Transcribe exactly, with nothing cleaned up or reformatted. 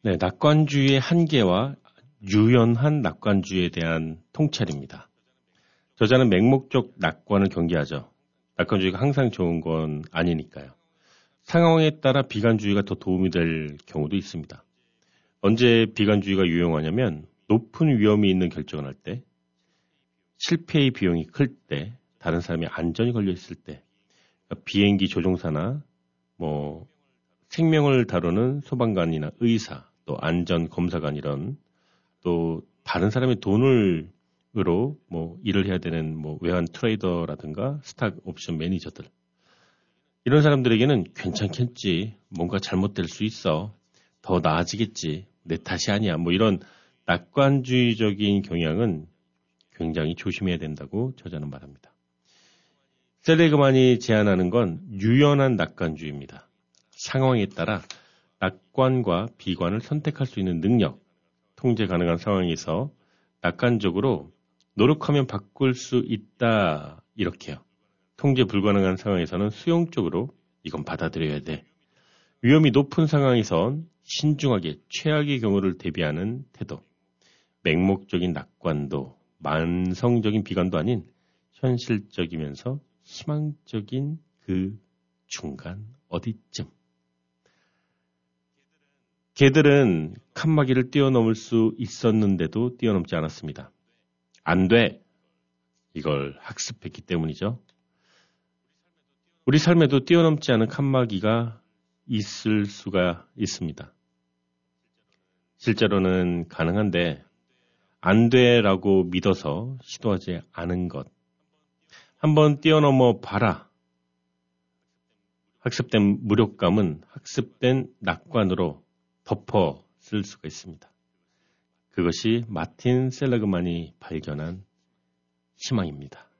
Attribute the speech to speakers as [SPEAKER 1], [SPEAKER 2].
[SPEAKER 1] 네, 낙관주의의 한계와 유연한 낙관주의에 대한 통찰입니다. 저자는 맹목적 낙관을 경계하죠. 낙관주의가 항상 좋은 건 아니니까요. 상황에 따라 비관주의가 더 도움이 될 경우도 있습니다. 언제 비관주의가 유용하냐면 높은 위험이 있는 결정을 할 때, 실패의 비용이 클 때, 다른 사람이 안전이 걸려 있을 때, 비행기 조종사나 뭐 생명을 다루는 소방관이나 의사, 또 안전검사관 이런 또 다른 사람의 돈을 으로 뭐 일을 해야 되는 뭐 외환 트레이더라든가 스탁 옵션 매니저들 이런 사람들에게는 괜찮겠지, 뭔가 잘못될 수 있어, 더 나아지겠지, 내 탓이 아니야, 뭐 이런 낙관주의적인 경향은 굉장히 조심해야 된다고 저자는 말합니다. 셀리그만이 제안하는 건 유연한 낙관주의입니다. 상황에 따라 낙관과 비관을 선택할 수 있는 능력, 통제 가능한 상황에서 낙관적으로 노력하면 바꿀 수 있다, 이렇게요. 통제 불가능한 상황에서는 수용적으로 이건 받아들여야 돼. 위험이 높은 상황에선 신중하게 최악의 경우를 대비하는 태도. 맹목적인 낙관도 만성적인 비관도 아닌 현실적이면서 희망적인 그 중간 어디쯤. 개들은 칸막이를 뛰어넘을 수 있었는데도 뛰어넘지 않았습니다. 안 돼. 이걸 학습했기 때문이죠. 우리 삶에도 뛰어넘지 않은 칸막이가 있을 수가 있습니다. 실제로는 가능한데 안 돼라고 믿어서 시도하지 않은 것. 한번 뛰어넘어 봐라. 학습된 무력감은 학습된 낙관으로 덮어 쓸 수가 있습니다. 그것이 마틴 셀리그만이 발견한 희망입니다.